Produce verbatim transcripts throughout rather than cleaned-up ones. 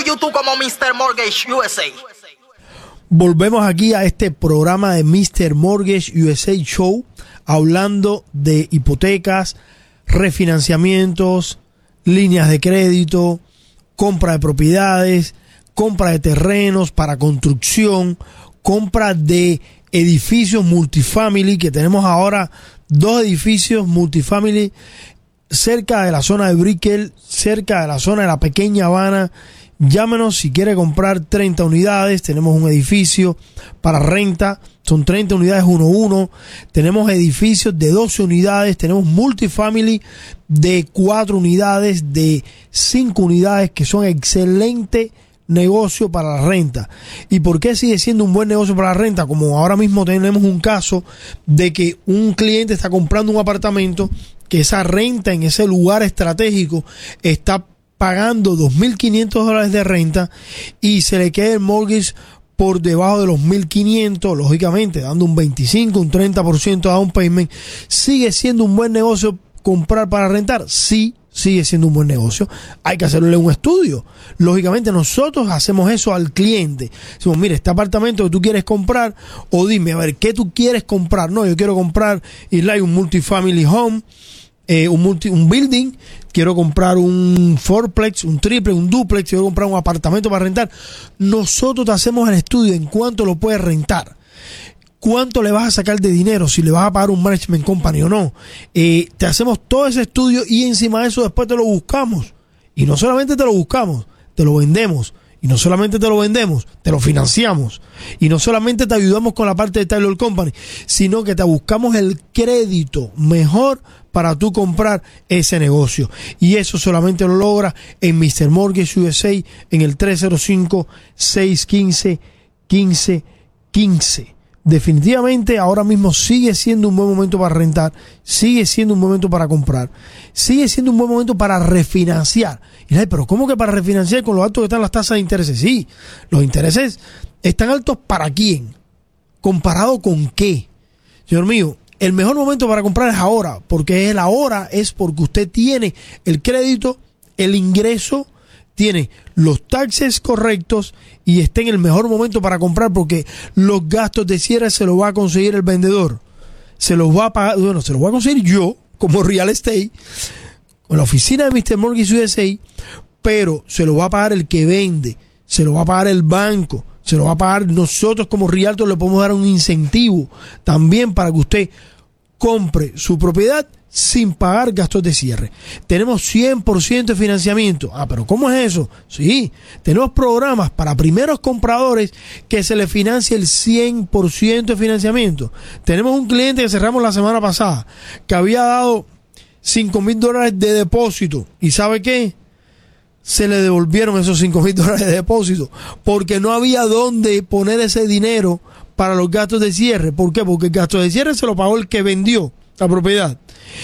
YouTube como mister Mortgage U S A. Volvemos aquí a este programa de mister Mortgage U S A Show, hablando de hipotecas, refinanciamientos, líneas de crédito, compra de propiedades, compra de terrenos para construcción, compra de edificios multifamily, que tenemos ahora dos edificios multifamily cerca de la zona de Brickell, cerca de la zona de la Pequeña Habana. Llámenos si quiere comprar treinta unidades. Tenemos un edificio para renta, son treinta unidades uno a uno. Tenemos edificios de doce unidades, tenemos multifamily de cuatro unidades, de cinco unidades, que son excelente negocio para la renta. ¿Y por qué sigue siendo un buen negocio para la renta? Como ahora mismo tenemos un caso de que un cliente está comprando un apartamento, que esa renta en ese lugar estratégico está pagando dos mil quinientos dólares de renta y se le queda el mortgage por debajo de los mil quinientos, lógicamente dando un veinticinco, un treinta por ciento de down payment. ¿Sigue siendo un buen negocio comprar para rentar? Sí, sigue siendo un buen negocio. Hay que hacerle un estudio. Lógicamente nosotros hacemos eso al cliente. Decimos, mire, este apartamento que tú quieres comprar, o dime, a ver, ¿qué tú quieres comprar? No, yo quiero comprar like, un multifamily home, eh, un, multi, un building, quiero comprar un fourplex, un triple, un duplex, quiero comprar un apartamento para rentar. Nosotros te hacemos el estudio en cuánto lo puedes rentar, cuánto le vas a sacar de dinero, si le vas a pagar un management company o no. Eh, te hacemos todo ese estudio y encima de eso después te lo buscamos. Y no solamente te lo buscamos, te lo vendemos. Y no solamente te lo vendemos, te lo financiamos. Y no solamente te ayudamos con la parte de Taylor Company, sino que te buscamos el crédito mejor para tú comprar ese negocio. Y eso solamente lo logra en mister Mortgage U S A en el tres cero cinco, seis uno cinco, uno cinco uno cinco. Definitivamente ahora mismo sigue siendo un buen momento para rentar, sigue siendo un buen momento para comprar, sigue siendo un buen momento para refinanciar. Y ay, pero ¿cómo que para refinanciar con lo alto que están las tasas de intereses? Sí, los intereses están altos ¿para quién? ¿Comparado con qué? Señor mío, el mejor momento para comprar es ahora, porque el ahora es porque usted tiene el crédito, el ingreso, tiene los taxes correctos y está en el mejor momento para comprar, porque los gastos de cierre se los va a conseguir el vendedor. Se los va a pagar, bueno, se los va a conseguir yo como real estate, con la oficina de mister Mortgage U S A, pero se lo va a pagar el que vende, se lo va a pagar el banco, se lo va a pagar nosotros como realtor. Le podemos dar un incentivo también para que usted compre su propiedad sin pagar gastos de cierre. Tenemos cien por ciento de financiamiento. Ah, pero ¿cómo es eso? Sí, tenemos programas para primeros compradores que se les financia el cien por ciento de financiamiento. Tenemos un cliente que cerramos la semana pasada que había dado cinco mil dólares de depósito. ¿Y sabe qué? Se le devolvieron esos cinco mil dólares de depósito porque no había dónde poner ese dinero para los gastos de cierre. ¿Por qué? Porque el gasto de cierre se lo pagó el que vendió la propiedad.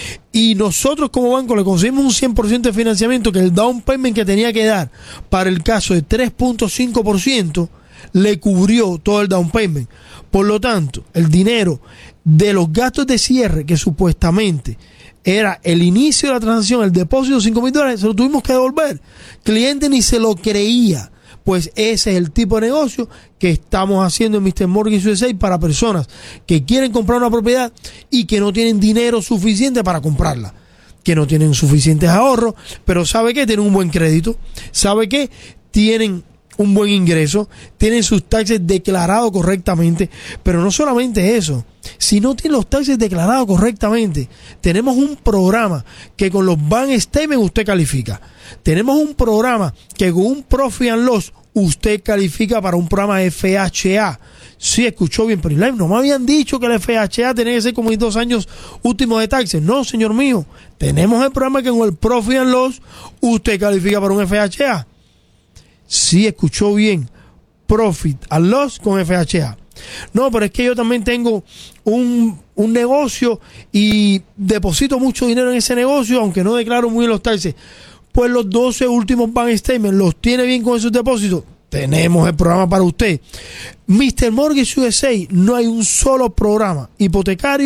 Y nosotros como banco le conseguimos un cien por ciento de financiamiento, que el down payment que tenía que dar para el caso de tres punto cinco por ciento le cubrió todo el down payment. Por lo tanto, el dinero de los gastos de cierre, que supuestamente era el inicio de la transacción, el depósito de cinco mil dólares, se lo tuvimos que devolver. El cliente ni se lo creía. Pues ese es el tipo de negocio que estamos haciendo en mister Mortgage U S A para personas que quieren comprar una propiedad y que no tienen dinero suficiente para comprarla, que no tienen suficientes ahorros, pero ¿sabe qué? Tienen un buen crédito, ¿sabe qué? Tienen un buen ingreso, tienen sus taxes declarados correctamente, pero no solamente eso, si no tienen los taxes declarados correctamente, tenemos un programa que con los bank statements usted califica. Tenemos un programa que con un profit and loss usted califica para un programa F H A. Sí, escuchó bien, pero no me habían dicho que el F H A tenía que ser como en dos años últimos de taxes. No, señor mío, tenemos el programa que con el profit and loss usted califica para un F H A. Sí, escuchó bien, profit and loss con F H A. No, pero es que yo también tengo un, un negocio y deposito mucho dinero en ese negocio, aunque no declaro muy bien los taxes. Pues los doce últimos bank statements los tiene bien con esos depósitos. Tenemos el programa para usted. mister Mortgage U S A, no hay un solo programa hipotecario